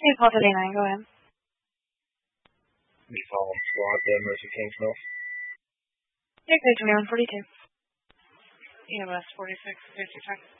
call 39, go ahead. The following squad, the Mercy Kingsmill. Yeah, 2142. EMS 46, 50 check.